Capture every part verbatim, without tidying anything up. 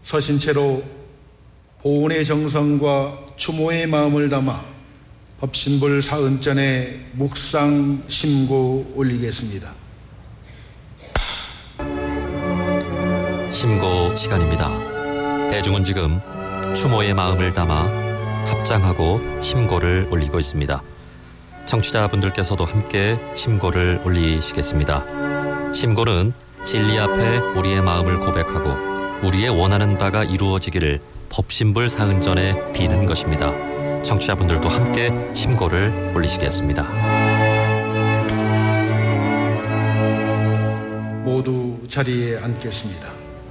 서신 채로 보훈의 정성과 추모의 마음을 담아 법신불 사은전에 묵상 심고 올리겠습니다. 심고 시간입니다. 대중은 지금 추모의 마음을 담아 합장하고 심고를 올리고 있습니다. 청취자분들께서도 함께 심고를 올리시겠습니다. 심고는 진리 앞에 우리의 마음을 고백하고 우리의 원하는 바가 이루어지기를 법신불 사은전에 비는 것입니다. 청취자분들도 함께 심고를 올리시겠습니다. 모두 자리에 앉겠습니다.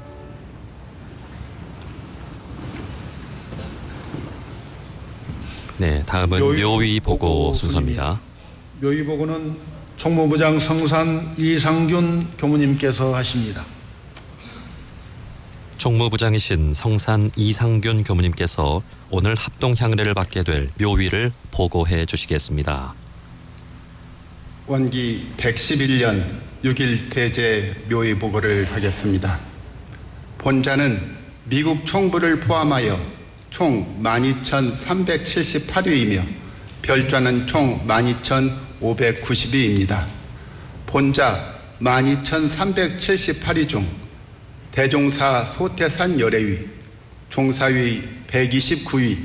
네, 다음은 묘의, 묘의 보고 순서입니다. 묘의 보고는 총무부장 성산 이상균 교무님께서 하십니다. 총무부장이신 성산 이상균 교무님께서 오늘 합동 향례를 받게 될 묘의를 보고해 주시겠습니다. 원기 백십일 년 육 일 대제 묘의 보고를 하겠습니다. 본자는 미국 총부를 포함하여 총 만 이천삼백칠십팔 위이며 별좌는 총 만 이천오백구십 위입니다. 본자 만 이천삼백칠십팔 위 중 대종사 소태산 열애위, 종사위 백이십구 위,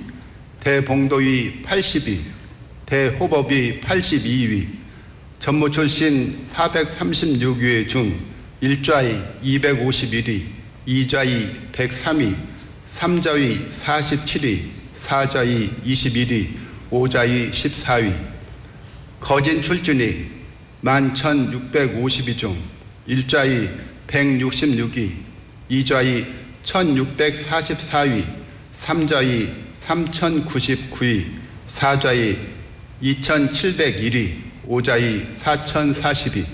대봉도위 팔십 위, 대호법위 팔십이 위, 전무 출신 사백삼십육 위 중 일좌위 이백오십일 위, 이좌위 백삼 위, 삼좌위 사십칠 위, 사좌위 이십일 위, 오좌위 십사 위, 거진 출준이 만 천육백오십 위 중 일좌위 백육십육 위, 이좌위 천육백사십사 위, 삼좌위 삼천구십구 위, 사좌위 이천칠백일 위, 오좌위 사천사십 위,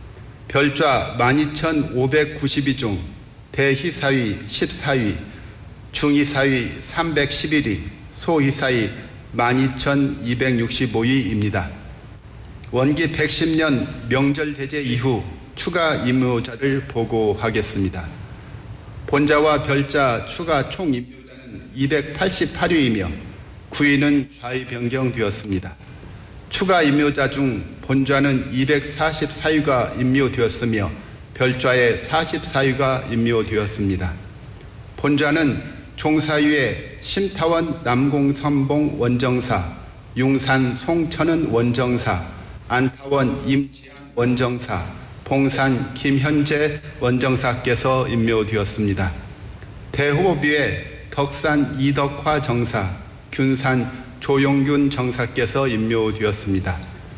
별좌 만 이천오백구십 위 중 대희사위 십사 위, 중희사위 삼백십일 위, 소희사위 만 이천이백육십오 위입니다. 원기 백십 년 명절대제 이후 추가 임묘자를 보고하겠습니다. 본자와 별자 추가 총 임묘자는 이백팔십팔 위이며 구 위는 좌위 변경되었습니다. 추가 임묘자 중 본좌는 이백사십사 위가 임묘되었으며 별좌에 사십사 위가 임묘되었습니다. 본좌는 종사위에 심타원 남공선봉 원정사, 융산 송천은 원정사, 안타원 임지한 원정사, 봉산 김현재 원정사께서 임묘되었습니다. 대호법위에 덕산 이덕화 정사, 균산 조용균 정사께서 임묘되었습니다.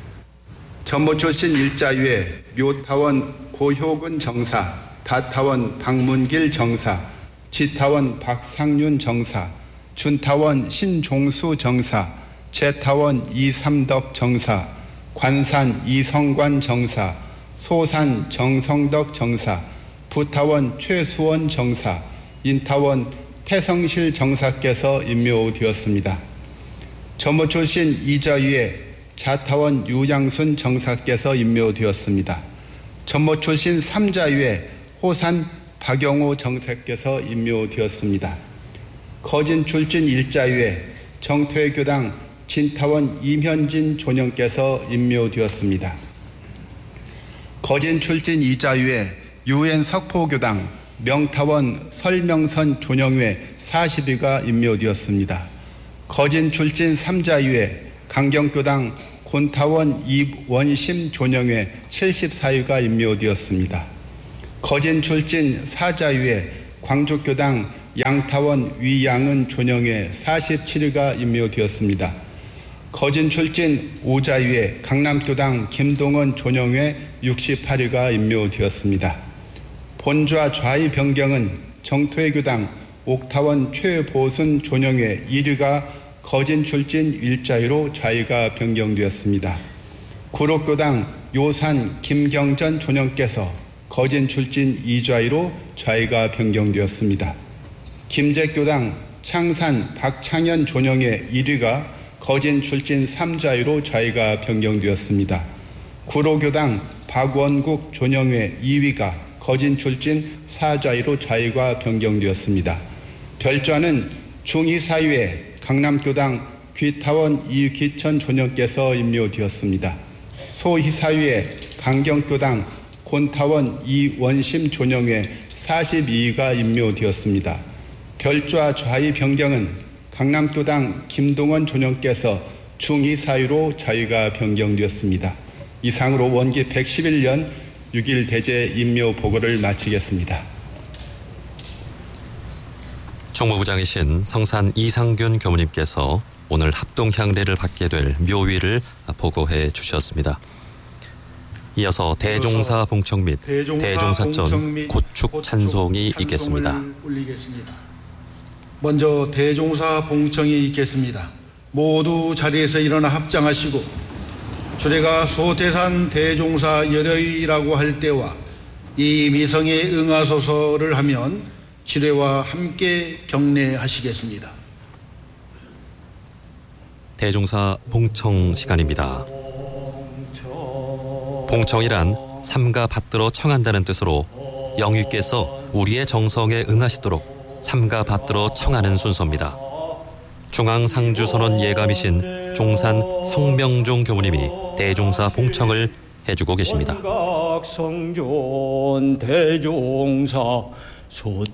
전무 출신 일자위에 묘타원 고효근 정사, 다타원 박문길 정사, 지타원 박상윤 정사, 준타원 신종수 정사, 제타원 이삼덕 정사, 관산 이성관 정사, 소산 정성덕 정사, 부타원 최수원 정사, 인타원 태성실 정사께서 임묘되었습니다. 전무 출신 이좌위에 자타원 유양순 정사께서 임묘되었습니다. 전무 출신 삼좌위에 호산 박영호 정사께서 임묘되었습니다. 거진 출신 일좌위에 정퇴교당 진타원 임현진 존영께서 임묘되었습니다. 거진 출신 이좌위에 유엔 석포교당 명타원 설명선 존영회 사십 위가 임묘되었습니다. 거진 출신 삼좌위에 강경교당 곤타원 이원심 존영회 칠십사 위가 임묘되었습니다. 거진 출신 사좌위에 광주교당 양타원 위양은 존영회 사십칠 위가 임묘되었습니다. 거진 출신 오좌위에 강남교당 김동원 존영회 육십팔 위가 임묘되었습니다. 본좌 좌위 변경은 정토회교당 옥타원 최보순 존영회 일 위가 거진 출신 일좌위로 좌위가 변경되었습니다. 구록교당 요산 김경전 존영께서 거진 출신 이좌위로 좌위가 변경되었습니다. 김제교당 창산 박창현 존영회 일 위가 거진 출신 삼좌위로 좌위가 변경되었습니다. 구로교당 박원국 존영회 이 위가 거진 출신 사좌위로 좌위가 변경되었습니다. 별좌는 중의사위에 강남교당 귀타원 이귀천 존영께서 임묘되었습니다. 소희사위에 강경교당 곤타원 이원심 존영회 사십이가 임묘되었습니다. 별좌 좌의 변경은 강남교당 김동원 존영께서 중의사위로 자위가 변경되었습니다. 이상으로 원기 백십일 년 육 일 대제 임묘 보고를 마치겠습니다. 총무부장이신 성산 이상균 교무님께서 오늘 합동 향례를 받게 될 묘위를 보고해 주셨습니다. 이어서 대종사 봉청 및 대종사 대종사전 봉청 및 고축 고축 찬송이 찬송을 있겠습니다. 올리겠습니다. 먼저 대종사 봉청이 있겠습니다. 모두 자리에서 일어나 합장하시고 주례가 소태산 대종사 열의라고 할 때와 이 미성에 응하소서를 하면 지례와 함께 경례하시겠습니다. 대종사 봉청 시간입니다. 봉청이란 삼가 받들어 청한다는 뜻으로 영유께서 우리의 정성에 응하시도록 삼가 받들어 청하는 순서입니다. 중앙상주선원 예감이신 종산 성명종 교무님이 대종사 봉청을 해주고 계십니다. 성존 대종사